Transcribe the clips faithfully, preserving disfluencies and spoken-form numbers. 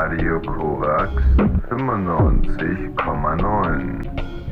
Radio Korax fünfundneunzig Komma neun.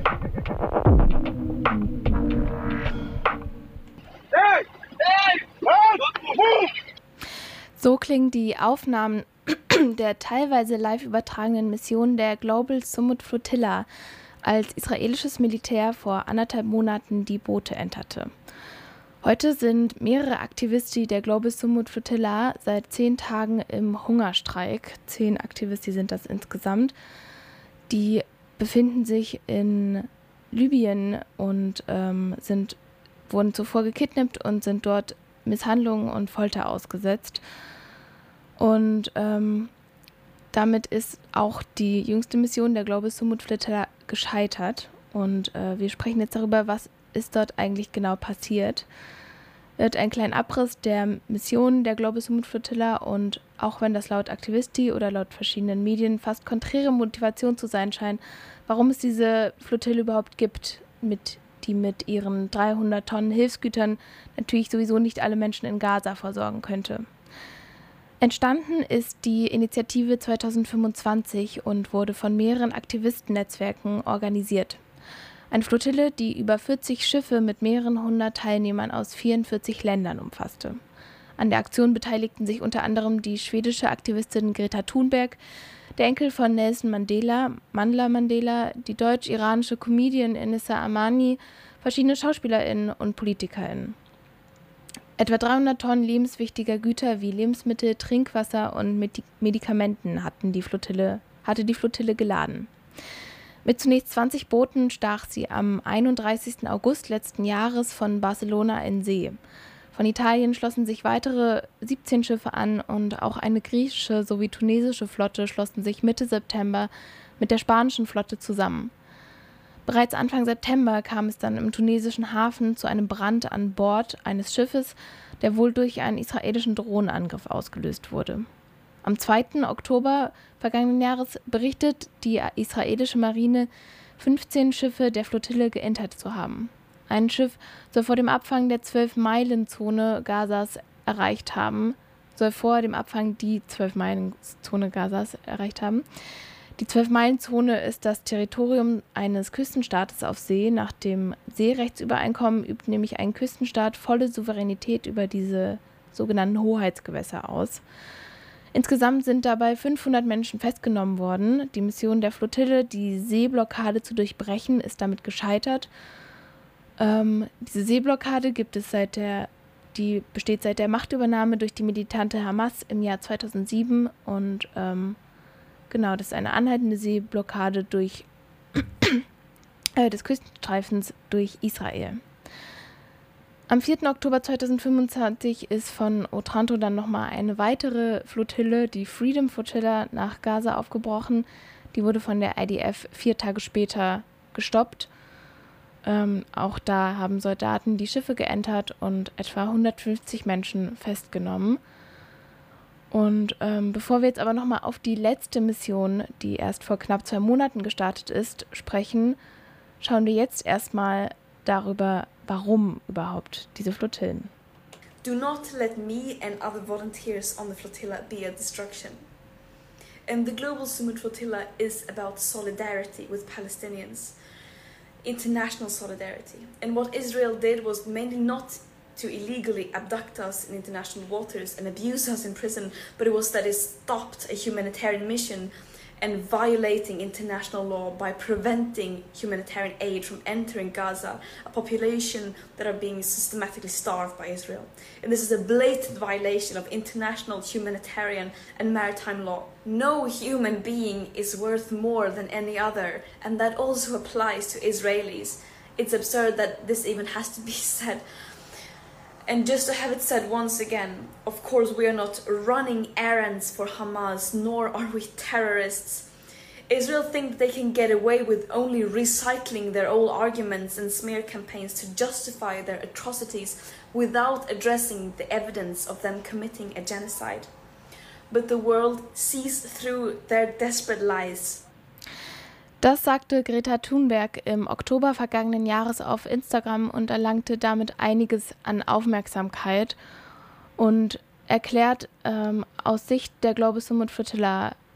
So klingen die Aufnahmen der teilweise live übertragenen Mission der Global Summit Flotilla, als israelisches Militär vor anderthalb Monaten die Boote enterte. Heute sind mehrere Aktivisten der Global Summit Flotilla seit zehn Tagen im Hungerstreik. Zehn Aktivisten sind das insgesamt. Die befinden sich in Libyen und ähm, sind, wurden zuvor gekidnappt und sind dort Misshandlungen und Folter ausgesetzt. Und ähm, damit ist auch die jüngste Mission der Global Summit Flotilla gescheitert. Und äh, wir sprechen jetzt darüber, was ist dort eigentlich genau passiert. Wird ein kleiner Abriss der Mission der Global Summit Flotilla und auch wenn das laut Aktivisti oder laut verschiedenen Medien fast konträre Motivation zu sein scheint, warum es diese Flottille überhaupt gibt, mit, die mit ihren dreihundert Tonnen Hilfsgütern natürlich sowieso nicht alle Menschen in Gaza versorgen könnte. Entstanden ist die Initiative zweitausendfünfundzwanzig und wurde von mehreren Aktivistennetzwerken organisiert. Eine Flottille, die über vierzig Schiffe mit mehreren hundert Teilnehmern aus vierundvierzig Ländern umfasste. An der Aktion beteiligten sich unter anderem die schwedische Aktivistin Greta Thunberg, der Enkel von Nelson Mandela, Mandla Mandela, die deutsch-iranische Comedian Enissa Amani, verschiedene SchauspielerInnen und PolitikerInnen. Etwa dreihundert Tonnen lebenswichtiger Güter wie Lebensmittel, Trinkwasser und Medikamenten hatten die Flottille, hatte die Flottille geladen. Mit zunächst zwanzig Booten stach sie am einunddreißigsten August letzten Jahres von Barcelona in See. Von Italien schlossen sich weitere siebzehn Schiffe an und auch eine griechische sowie tunesische Flotte schlossen sich Mitte September mit der spanischen Flotte zusammen. Bereits Anfang September kam es dann im tunesischen Hafen zu einem Brand an Bord eines Schiffes, der wohl durch einen israelischen Drohnenangriff ausgelöst wurde. Am zweiten Oktober vergangenen Jahres berichtet die israelische Marine, fünfzehn Schiffe der Flottille geentert zu haben. Ein Schiff soll vor dem Abfang der zwölf-Meilen-Zone Gazas erreicht haben, soll vor dem Abfang die zwölf-Meilen-Zone Gazas erreicht haben. Die zwölf-Meilen-Zone ist das Territorium eines Küstenstaates auf See. Nach dem Seerechtsübereinkommen übt nämlich ein Küstenstaat volle Souveränität über diese sogenannten Hoheitsgewässer aus. Insgesamt sind dabei fünfhundert Menschen festgenommen worden. Die Mission der Flottille, die Seeblockade zu durchbrechen, ist damit gescheitert. Ähm, diese Seeblockade gibt es seit der, die besteht seit der Machtübernahme durch die militante Hamas im Jahr zweitausendsieben und ähm, genau, das ist eine anhaltende Seeblockade durch äh, des Küstenstreifens durch Israel. Am vierten Oktober zweitausendfünfundzwanzig ist von Otranto dann nochmal eine weitere Flottille, die Freedom Flotilla, nach Gaza aufgebrochen. Die wurde von der I D F vier Tage später gestoppt. Ähm, auch da haben Soldaten die Schiffe geentert und etwa hundertfünfzig Menschen festgenommen. Und ähm, bevor wir jetzt aber nochmal auf die letzte Mission, die erst vor knapp zwei Monaten gestartet ist, sprechen, schauen wir jetzt erstmal darüber, warum überhaupt diese Flottillen. Do not let me and other volunteers on the flotilla be a distraction. And the Global Summit Flotilla is about solidarity with Palestinians, international solidarity. And what Israel did was mainly not to illegally abduct us in international waters and abuse us in prison, but it was that it stopped a humanitarian mission and violating international law by preventing humanitarian aid from entering Gaza, a population that are being systematically starved by Israel. And this is a blatant violation of international humanitarian and maritime law. No human being is worth more than any other, and that also applies to Israelis. It's absurd that this even has to be said. And just to have it said once again, of course we are not running errands for Hamas, nor are we terrorists. Israel think they can get away with only recycling their old arguments and smear campaigns to justify their atrocities without addressing the evidence of them committing a genocide. But the world sees through their desperate lies. Das sagte Greta Thunberg im Oktober vergangenen Jahres auf Instagram und erlangte damit einiges an Aufmerksamkeit und erklärt ähm, aus Sicht der Global Summit Flotilla,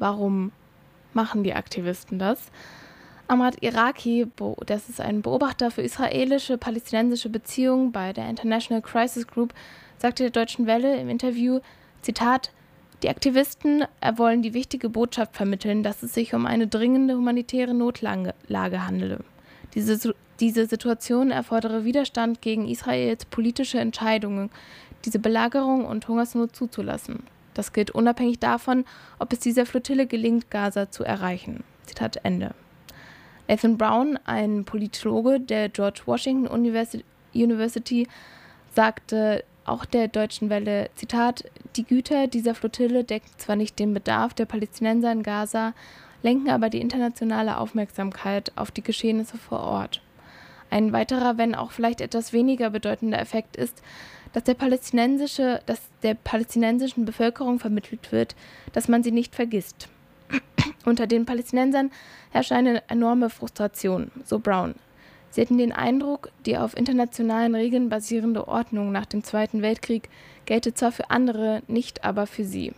warum machen die Aktivisten das? Amrat Iraki, das ist ein Beobachter für israelische-palästinensische Beziehungen bei der International Crisis Group, sagte der Deutschen Welle im Interview, Zitat, die Aktivisten wollen die wichtige Botschaft vermitteln, dass es sich um eine dringende humanitäre Notlage handele. Diese, diese Situation erfordere Widerstand gegen Israels politische Entscheidungen, diese Belagerung und Hungersnot zuzulassen. Das gilt unabhängig davon, ob es dieser Flottille gelingt, Gaza zu erreichen. Zitat Ende. Nathan Brown, ein Politologe der George Washington University, sagte auch der Deutschen Welle, Zitat, die Güter dieser Flottille decken zwar nicht den Bedarf der Palästinenser in Gaza, lenken aber die internationale Aufmerksamkeit auf die Geschehnisse vor Ort. Ein weiterer, wenn auch vielleicht etwas weniger bedeutender Effekt ist, dass der palästinensische, dass der palästinensischen Bevölkerung vermittelt wird, dass man sie nicht vergisst. Unter den Palästinensern herrscht eine enorme Frustration, so Brown. Sie hätten den Eindruck, die auf internationalen Regeln basierende Ordnung nach dem Zweiten Weltkrieg gelte zwar für andere, nicht aber für sie.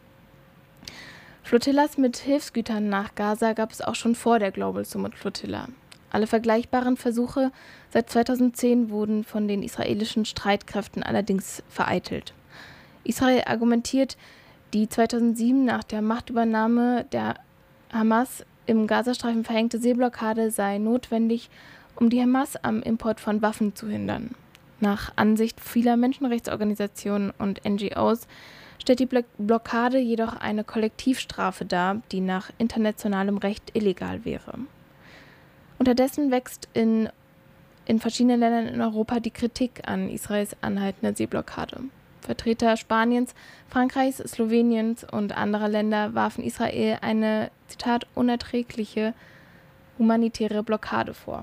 Flotillas mit Hilfsgütern nach Gaza gab es auch schon vor der Global Summit Flotilla. Alle vergleichbaren Versuche seit zweitausendzehn wurden von den israelischen Streitkräften allerdings vereitelt. Israel argumentiert, die zweitausendsieben nach der Machtübernahme der Hamas im Gazastreifen verhängte Seeblockade sei notwendig, um die Hamas am Import von Waffen zu hindern. Nach Ansicht vieler Menschenrechtsorganisationen und N G Os stellt die Blockade jedoch eine Kollektivstrafe dar, die nach internationalem Recht illegal wäre. Unterdessen wächst in, in verschiedenen Ländern in Europa die Kritik an Israels anhaltender Seeblockade. Vertreter Spaniens, Frankreichs, Sloweniens und anderer Länder warfen Israel eine, Zitat, unerträgliche humanitäre Blockade vor.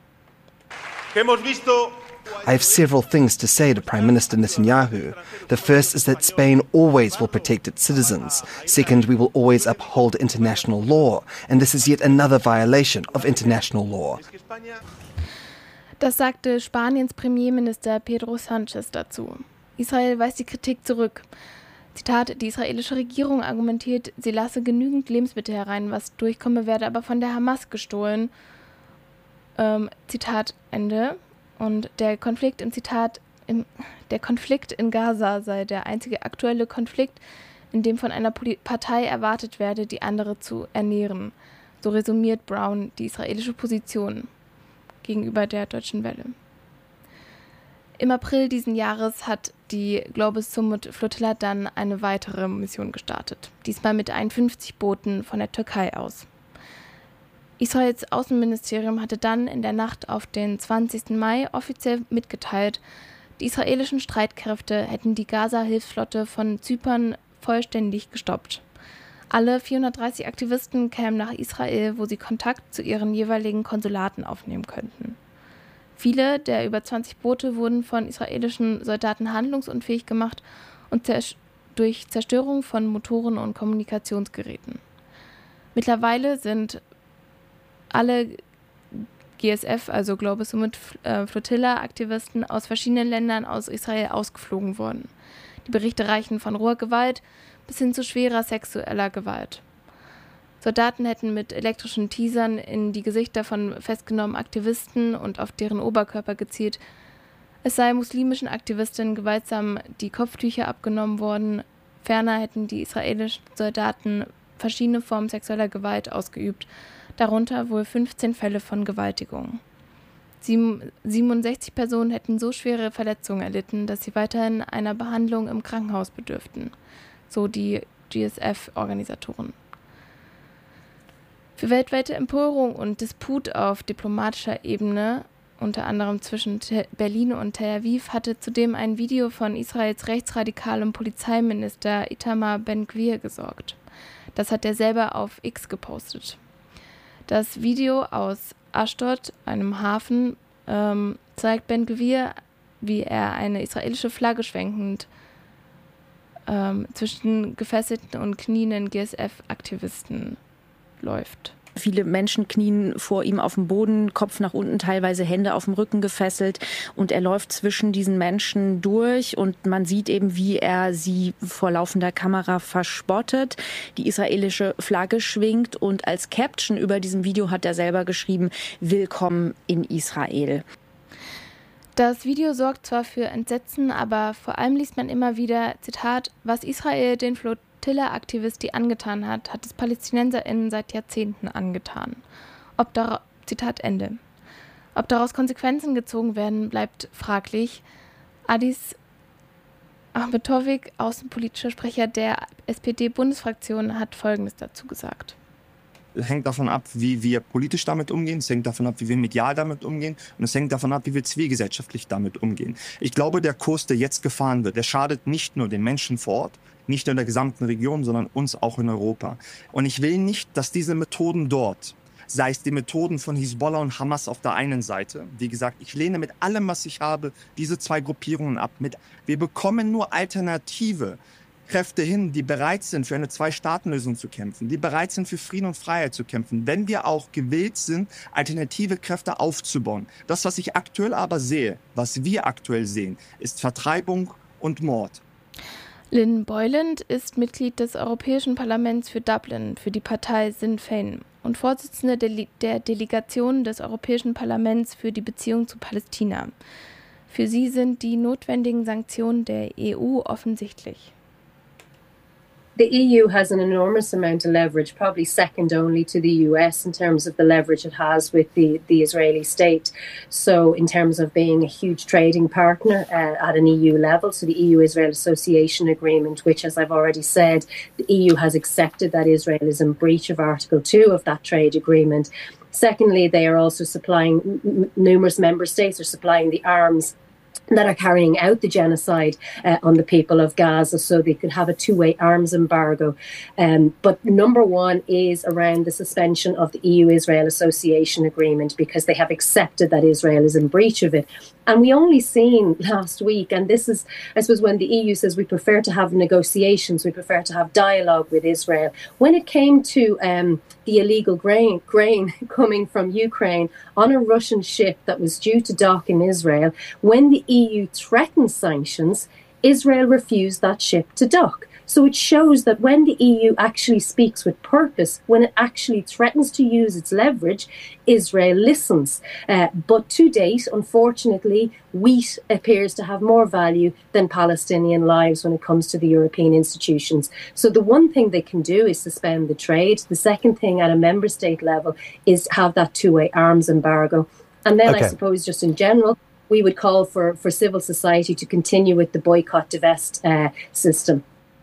I have several things to say to Prime Minister Netanyahu. The first is that Spain always will protect its citizens. Second, we will always uphold international law. And this is yet another violation of international law. Das sagte Spaniens Premierminister Pedro Sánchez dazu. Israel weist die Kritik zurück. Zitat, die israelische Regierung argumentiert, sie lasse genügend Lebensmittel herein, was durchkomme, werde aber von der Hamas gestohlen. Ähm, Zitat Ende. Und der Konflikt im Zitat, im, der Konflikt in Gaza sei der einzige aktuelle Konflikt, in dem von einer Poli- Partei erwartet werde, die andere zu ernähren. So resümiert Brown die israelische Position gegenüber der Deutschen Welle. Im April diesen Jahres hat die Global Summit Flotilla dann eine weitere Mission gestartet, diesmal mit einundfünfzig Booten von der Türkei aus. Israels Außenministerium hatte dann in der Nacht auf den zwanzigsten Mai offiziell mitgeteilt, die israelischen Streitkräfte hätten die Gaza-Hilfsflotte von Zypern vollständig gestoppt. Alle vierhundertdreißig Aktivisten kämen nach Israel, wo sie Kontakt zu ihren jeweiligen Konsulaten aufnehmen könnten. Viele der über zwanzig Boote wurden von israelischen Soldaten handlungsunfähig gemacht und zers- durch Zerstörung von Motoren und Kommunikationsgeräten. Mittlerweile sind alle G S F, also Global Summit Flotilla-Aktivisten aus verschiedenen Ländern aus Israel ausgeflogen worden. Die Berichte reichen von roher Gewalt bis hin zu schwerer sexueller Gewalt. Soldaten hätten mit elektrischen Teasern in die Gesichter von festgenommenen Aktivisten und auf deren Oberkörper gezielt. Es sei muslimischen Aktivistinnen gewaltsam die Kopftücher abgenommen worden. Ferner hätten die israelischen Soldaten verschiedene Formen sexueller Gewalt ausgeübt, darunter wohl fünfzehn Fälle von Vergewaltigung. siebenundsechzig Personen hätten so schwere Verletzungen erlitten, dass sie weiterhin einer Behandlung im Krankenhaus bedürften, so die G S F-Organisatoren. Für weltweite Empörung und Disput auf diplomatischer Ebene, unter anderem zwischen Berlin und Tel Aviv, hatte zudem ein Video von Israels rechtsradikalem Polizeiminister Itamar Ben-Gvir gesorgt. Das hat er selber auf X gepostet. Das Video aus Ashdod, einem Hafen, ähm, zeigt Ben-Gvir, wie er eine israelische Flagge schwenkend ähm, zwischen gefesselten und knienden G S F-Aktivisten läuft. Viele Menschen knien vor ihm auf dem Boden, Kopf nach unten, teilweise Hände auf dem Rücken gefesselt. Und er läuft zwischen diesen Menschen durch und man sieht eben, wie er sie vor laufender Kamera verspottet. Die israelische Flagge schwingt und als Caption über diesem Video hat er selber geschrieben, Willkommen in Israel. Das Video sorgt zwar für Entsetzen, aber vor allem liest man immer wieder, Zitat, was Israel den Flotilla-Aktivisti angetan hat, hat es PalästinenserInnen seit Jahrzehnten angetan. Ob daraus, Zitat Ende. Ob daraus Konsequenzen gezogen werden, bleibt fraglich. Adis Ahmetovic, außenpolitischer Sprecher der S P D-Bundesfraktion, hat Folgendes dazu gesagt. Es hängt davon ab, wie wir politisch damit umgehen, es hängt davon ab, wie wir medial damit umgehen und es hängt davon ab, wie wir zivilgesellschaftlich damit umgehen. Ich glaube, der Kurs, der jetzt gefahren wird, der schadet nicht nur den Menschen vor Ort, nicht nur in der gesamten Region, sondern uns auch in Europa. Und ich will nicht, dass diese Methoden dort, sei es die Methoden von Hisbollah und Hamas auf der einen Seite, wie gesagt, ich lehne mit allem, was ich habe, diese zwei Gruppierungen ab. Mit, wir bekommen nur Alternative Kräfte hin, die bereit sind, für eine Zwei-Staaten-Lösung zu kämpfen, die bereit sind, für Frieden und Freiheit zu kämpfen, wenn wir auch gewillt sind, alternative Kräfte aufzubauen. Das, was ich aktuell aber sehe, was wir aktuell sehen, ist Vertreibung und Mord. Lynn Boyland ist Mitglied des Europäischen Parlaments für Dublin für die Partei Sinn Féin und Vorsitzende der, der Delegation des Europäischen Parlaments für die Beziehung zu Palästina. Für sie sind die notwendigen Sanktionen der E U offensichtlich. The E U has an enormous amount of leverage, probably second only to the U S in terms of the leverage it has with the, the Israeli state. So in terms of being a huge trading partner uh, at an E U level, so the E U-Israel Association Agreement, which, as I've already said, the E U has accepted that Israel is in breach of Article two of that trade agreement. Secondly, they are also supplying, n- numerous member states are supplying the arms that are carrying out the genocide uh, on the people of Gaza, so they could have a two-way arms embargo. Um, but number one is around the suspension of the E U-Israel Association Agreement, because they have accepted that Israel is in breach of it. And we only seen last week, and this is, I suppose, when the E U says we prefer to have negotiations, we prefer to have dialogue with Israel. When it came to um, the illegal grain, grain coming from Ukraine on a Russian ship that was due to dock in Israel, when the E U threatened sanctions, Israel refused that ship to dock. So it shows that when the E U actually speaks with purpose, when it actually threatens to use its leverage, Israel listens. Uh, but to date, unfortunately, wheat appears to have more value than Palestinian lives when it comes to the European institutions. So the one thing they can do is suspend the trade. The second thing at a member state level is have that two-way arms embargo. And then Okay. I suppose just in general, we would call for, for civil society to continue with the boycott divest uh, system.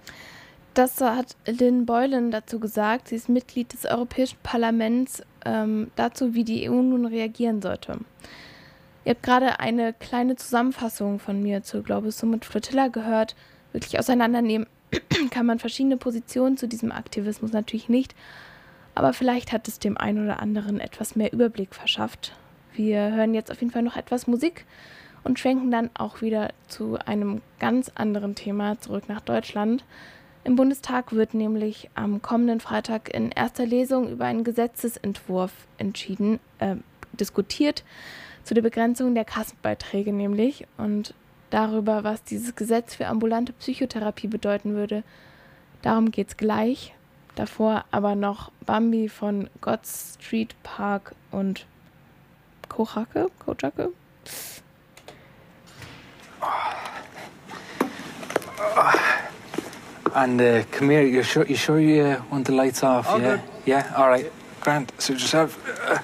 Das hat Lynn Boylan dazu gesagt. Sie ist Mitglied des Europäischen Parlaments, ähm, dazu, wie die E U nun reagieren sollte. Ihr habt gerade eine kleine Zusammenfassung von mir zur Global Summit Flotilla gehört. Wirklich auseinandernehmen kann man verschiedene Positionen zu diesem Aktivismus natürlich nicht, aber vielleicht hat es dem einen oder anderen etwas mehr Überblick verschafft. Wir hören jetzt auf jeden Fall noch etwas Musik und schwenken dann auch wieder zu einem ganz anderen Thema zurück nach Deutschland. Im Bundestag wird nämlich am kommenden Freitag in erster Lesung über einen Gesetzesentwurf entschieden, äh, diskutiert, zu der Begrenzung der Kassenbeiträge nämlich und darüber, was dieses Gesetz für ambulante Psychotherapie bedeuten würde. Darum geht's gleich. Davor aber noch Bambi von God Street Park und Kojake? Kojake? And uh, come here, you sure you sure you uh, want the lights off? All yeah, good. yeah. All right, Grant. Suit yourself. Uh,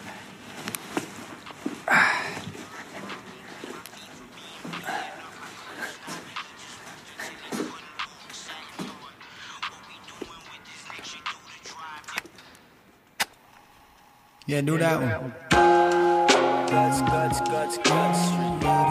Yeah, do that one. Guts, guts, guts, guts.